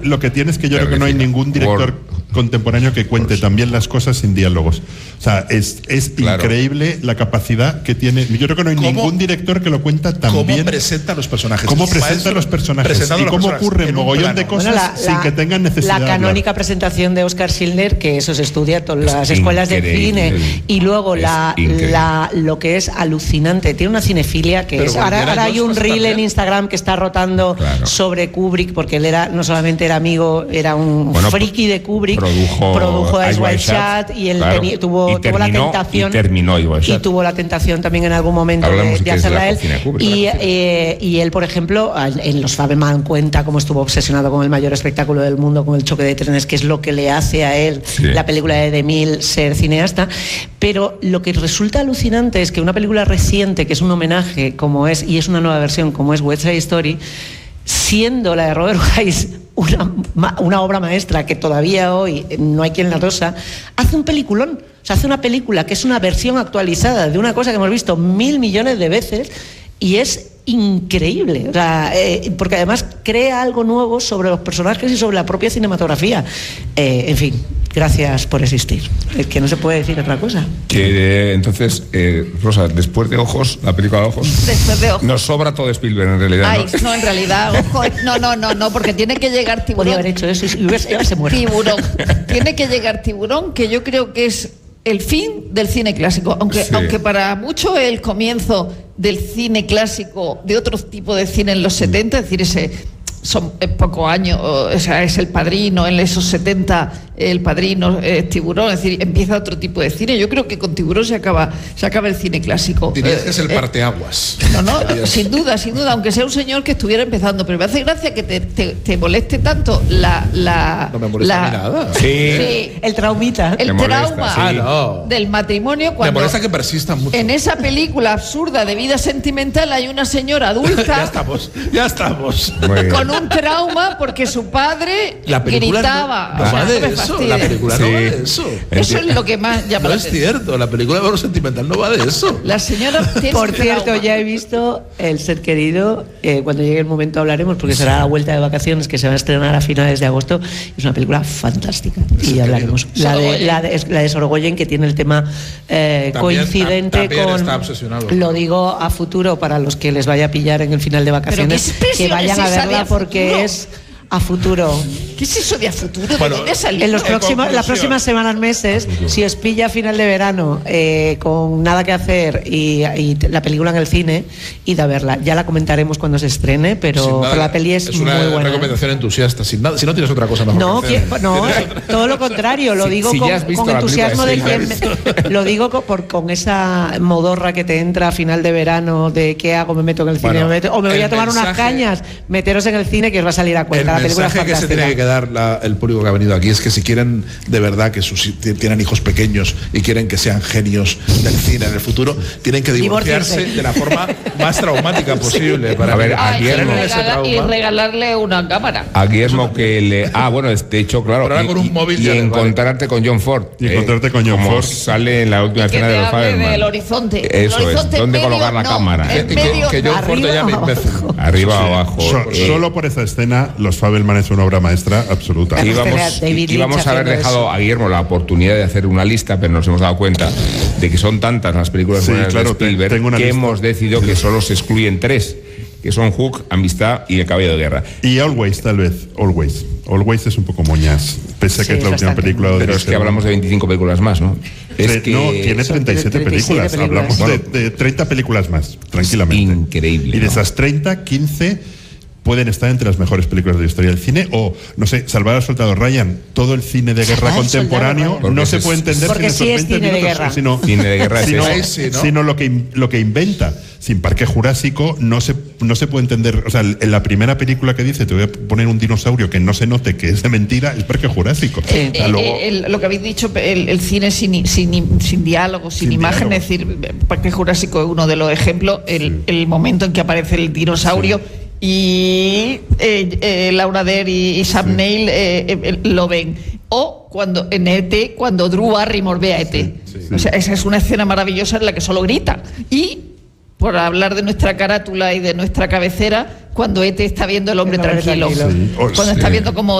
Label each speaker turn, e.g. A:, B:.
A: lo que tiene es que yo creo que no hay ningún director contemporáneo que cuente también las cosas sin diálogos. O sea, es increíble la capacidad que tiene. Yo creo que no hay ningún director que lo cuenta tan bien.
B: ¿Cómo presenta los personajes?
A: ¿Cómo presenta los personajes? Y cómo ocurre un mogollón de cosas sin que tengan necesidad.
C: La canónica presentación de Oskar Schindler, que eso se estudia en todas las escuelas de cine. Y luego lo que es alucinante. Tiene una cinefilia que es. Ahora hay un reel en Instagram que está rotando sobre Kubrick, porque él no solamente era amigo, era un friki de Kubrick. Produjo Eyes Wide Shut y él tuvo la tentación. Y tuvo la tentación también en algún momento de hacerla él. Y él, por ejemplo, en Los Fabelman cuenta cómo estuvo obsesionado con el mayor espectáculo del mundo, con el choque de trenes, que es lo que le hace a él la película de DeMille ser cineasta. Pero lo que resulta alucinante es que una película reciente, que es un homenaje, como es, y es una nueva versión, como es West Side Story, siendo la de Robert Wise una obra maestra que todavía hoy no hay quien la tosa, hace un peliculón. O sea, hace una película que es una versión actualizada de una cosa que hemos visto 1.000 millones de veces y es increíble. O sea, porque además crea algo nuevo sobre los personajes y sobre la propia cinematografía. En fin, gracias por existir. Es que no se puede decir otra cosa.
D: Entonces, Rosa, después de Ojos, la película de Ojos, nos sobra todo Spielberg en realidad.
E: No, en realidad, Ojo, no, porque tiene que llegar Tiburón.
C: Podría haber hecho eso y hubiese muerto.
E: Tiburón. Tiene que llegar Tiburón, que yo creo que es el fin del cine clásico, aunque para mucho el comienzo del cine clásico, de otro tipo de cine en los 70, es decir, son pocos años, o sea, es El Padrino, en esos 70, El Padrino, Tiburón, es decir, empieza otro tipo de cine. Yo creo que con Tiburón se acaba el cine clásico.
B: Dirías que es el parteaguas.
E: No, sin duda, aunque sea un señor que estuviera empezando, pero me hace gracia que te moleste tanto
B: No me molesta nada.
E: Sí.
C: El traumita.
E: El trauma del matrimonio. Cuando
B: me molesta que persistan mucho.
E: En esa película absurda de vida sentimental hay una señora adulta.
B: ya estamos.
E: Con un trauma porque su padre gritaba.
B: No va de eso. La película no va de eso.
E: Eso es lo que más llama la atención.
B: No es cierto, la película de valor sentimental no va de eso.
E: La señora tiene
C: Por cierto, ya he visto El Ser Querido, cuando llegue el momento hablaremos, porque será la vuelta de vacaciones que se va a estrenar a finales de agosto. Es una película fantástica y hablaremos. La de Sorogoyen, que tiene el tema coincidente con.
B: Está obsesionado.
C: Lo digo a futuro para los que les vaya a pillar en el final de vacaciones, que vayan a verla porque es a futuro.
E: ¿Qué es eso de a futuro? ¿De dónde salió?
C: En las próximas semanas, meses, si os pilla a final de verano con nada que hacer y la película en el cine, id a verla. Ya la comentaremos cuando se estrene, pero la peli es muy buena.
B: Es una recomendación entusiasta, sin nada. Si no tienes otra cosa mejor que hacer.
C: No, todo lo contrario. Lo digo con entusiasmo de quien lo digo con esa modorra que te entra a final de verano de qué hago, me meto en el cine, o me voy a tomar unas cañas. Meteros en el cine que os va a salir a cuenta.
B: El mensaje que se tiene que quedar el público que ha venido aquí es que si quieren de verdad que tienen hijos pequeños y quieren que sean genios del cine en el futuro, tienen que divorciarse de la forma más traumática posible para ver a Guillermo
E: y regalarle una cámara.
D: A Guillermo que le de hecho, claro,
B: con un móvil
D: y encontrarte con John Ford.
A: Encontrarte con John Ford
D: sale en la última escena de Los Fabelman.
E: Del horizonte.
D: Eso es, ¿dónde colocar la cámara?
B: Que John Ford te llame imbécil.
D: Arriba o abajo.
A: Solo por esa escena, Los Fabelman es una obra maestra absoluta.
D: Íbamos a haber dejado a Guillermo la oportunidad de hacer una lista, pero nos hemos dado cuenta de que son tantas las películas de Spielberg que hemos decidido que solo se excluyen 3, que son Hook, Amistad y El Caballero de Guerra.
A: Y Always, tal vez. Always es un poco moñas, pese a que es la última película.
D: Pero es que hablamos de 25 películas más, ¿no?
A: No, tiene 37 películas. Hablamos de 30 películas más, tranquilamente.
D: Increíble.
A: Y de esas 30, 15 pueden estar entre las mejores películas de la historia del cine, o, no sé, Salvar al Soldado Ryan. Todo el cine de guerra contemporáneo no se puede entender sin esos 20 minutos, sino lo que inventa. Sin Parque Jurásico no se puede entender. O sea, en la primera película que dice, te voy a poner un dinosaurio que no se note que es de mentira, es Parque Jurásico.
E: Lo que habéis dicho, el cine sin diálogo, sin imagen, es decir, Parque Jurásico es uno de los ejemplos, el momento en que aparece el dinosaurio. Y Laura Dern y Sam Neill lo ven. O cuando en E.T., cuando Drew Barrymore ve a E.T. O sea, esa es una escena maravillosa en la que solo grita. Y, por hablar de nuestra carátula y de nuestra cabecera, cuando E.T. está viendo El hombre tranquilo. Cuando está viendo como